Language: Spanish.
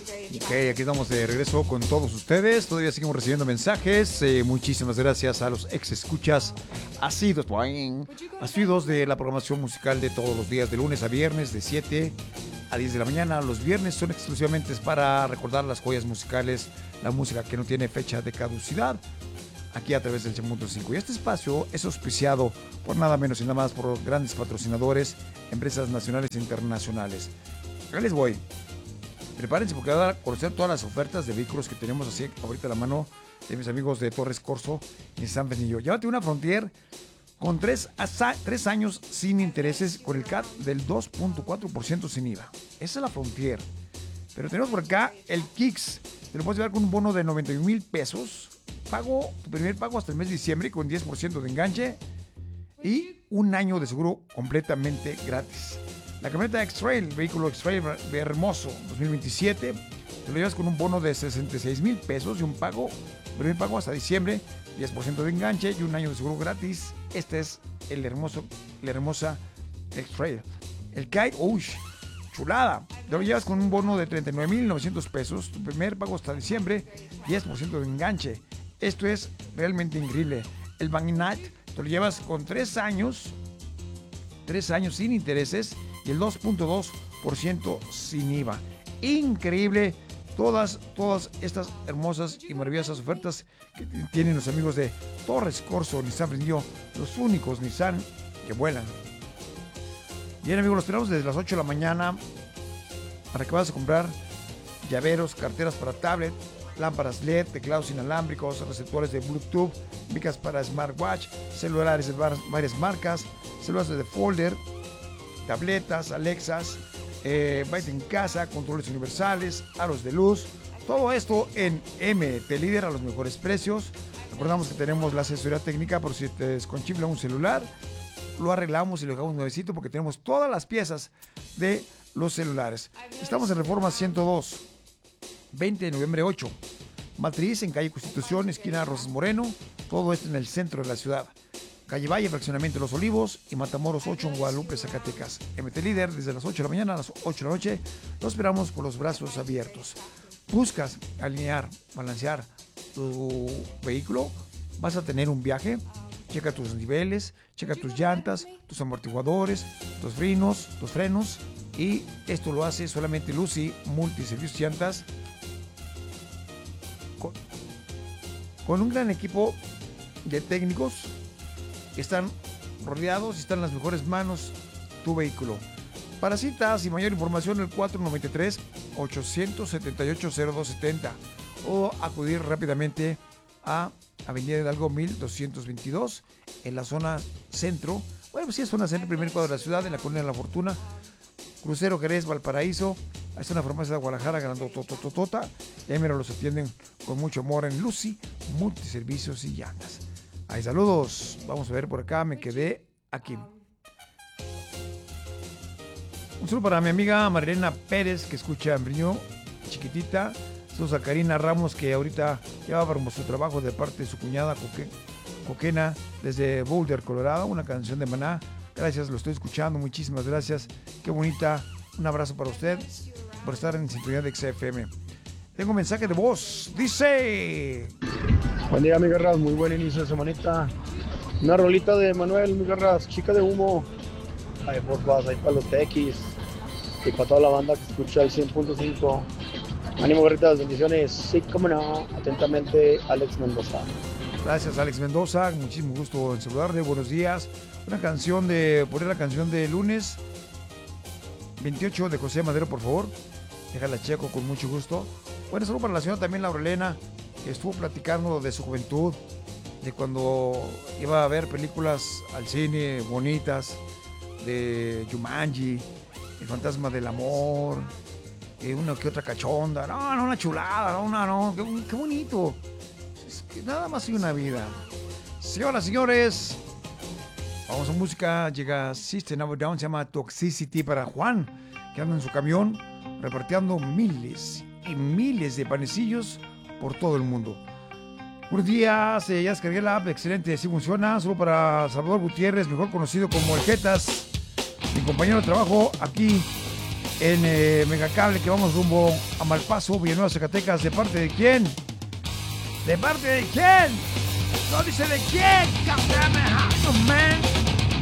Ok, aquí estamos de regreso con todos ustedes. Todavía seguimos recibiendo mensajes. Muchísimas gracias a los ex escuchas asiduos de la programación musical de todos los días, de lunes a viernes, de 7 a 10 de la mañana. Los viernes son exclusivamente para recordar las joyas musicales, la música que no tiene fecha de caducidad, aquí a través del 100.5. Y este espacio es auspiciado por nada menos y nada más por grandes patrocinadores, empresas nacionales e internacionales. Acá les voy. Prepárense porque voy a dar a conocer todas las ofertas de vehículos que tenemos así ahorita a la mano de mis amigos de Torres Corso y San Benillo. Llévate una Frontier con 3 años sin intereses con el CAT del 2.4% sin IVA. Esa es la Frontier. Pero tenemos por acá el Kicks. Te lo puedes llevar con un bono de 91,000 pesos. Tu primer pago hasta el mes de diciembre con 10% de enganche y un año de seguro completamente gratis. La camioneta X-Trail, el vehículo X-Trail hermoso 2027, te lo llevas con un bono de 66,000 pesos y un primer pago hasta diciembre, 10% de enganche y un año de seguro gratis. Este es la hermosa X-Trail. El Kite, chulada. Te lo llevas con un bono de 39,900 pesos, tu primer pago hasta diciembre, 10% de enganche. Esto es realmente increíble. El Magnite, te lo llevas con 3 años sin intereses y el 2.2% sin IVA. Increíble todas estas hermosas y maravillosas ofertas que tienen los amigos de Torres Corso Nissan Fresnillo, los únicos Nissan que vuelan. Bien, amigos, los tenemos desde las 8 de la mañana para que vayas a comprar llaveros, carteras para tablet, lámparas LED, teclados inalámbricos, receptores de Bluetooth, micas para smartwatch, celulares de varias marcas, celulares de folder, tabletas, Alexas, byte en casa, controles universales, aros de luz. Todo esto en MT Líder a los mejores precios. Recordamos que tenemos la asesoría técnica por si te desconchifla un celular. Lo arreglamos y lo dejamos nuevecito porque tenemos todas las piezas de los celulares. Estamos en Reforma 102, 20 de noviembre 8. Matriz en calle Constitución, esquina Rosas Moreno. Todo esto en el centro de la ciudad. Calle Valle, fraccionamiento Los Olivos y Matamoros 8 en Guadalupe, Zacatecas. MT Líder desde las 8 de la mañana a las 8 de la noche. Lo esperamos con los brazos abiertos. Buscas alinear, balancear tu vehículo, vas a tener un viaje. Checa tus niveles, checa tus llantas, tus amortiguadores, tus frenos. Y esto lo hace solamente Lucy Multiservicios Llantas. Con un gran equipo de técnicos que están rodeados y están en las mejores manos tu vehículo. Para citas y mayor información, el 493-878-0270 o acudir rápidamente a Avenida Hidalgo 1222 en la zona centro. Bueno, pues sí, es zona centro, primer cuadro de la ciudad, en la colonia de La Fortuna. Crucero Jerez, Valparaíso. Ahí está una farmacia de Guadalajara, grandotototota. Y ahí, mira, los atienden con mucho amor en Lucy Multiservicios y Llantas. Ay, saludos. Vamos a ver por acá, me quedé aquí. Un saludo para mi amiga Marilena Pérez, que escucha en Briño, chiquitita. Saludos a Karina Ramos, que ahorita lleva para su trabajo de parte de su cuñada Coquena, desde Boulder, Colorado. Una canción de Maná. Gracias, lo estoy escuchando. Muchísimas gracias. Qué bonita. Un abrazo para usted por estar en sintonía de XFM. Tengo un mensaje de voz. Dice... Buen día, mi Garras, muy buen inicio de semanita. Una rolita de Manuel, mi Garras, Chica de Humo. Ahí por vas, ahí para los tequis. Y para toda la banda que escucha el 100.5. Ánimo, Garritas, bendiciones. Sí, cómo no. Atentamente, Alex Mendoza. Gracias, Alex Mendoza. Muchísimo gusto en saludarle. Buenos días. Poner la canción de lunes 28 de José Madero, por favor. Déjala checo con mucho gusto. Bueno, saludo para la señora también Laurelena, que estuvo platicando de su juventud, de cuando iba a ver películas al cine bonitas, de Jumanji, El Fantasma del Amor, una que otra cachonda. No, una chulada, qué bonito. Es que nada más hay una vida. Señoras, señores, vamos a música. Llega System of a Down, se llama Toxicity, para Juan, que anda en su camión repartiendo miles y miles de panecillos por todo el mundo. Buenos días, ya descargué la app, excelente, sí funciona. Solo para Salvador Gutiérrez, mejor conocido como El Jetas, mi compañero de trabajo aquí en Megacable, que vamos rumbo a Malpaso, Villanueva, Zacatecas. ¿De parte de quién? ¿De parte de quién? No dice de quién. Man.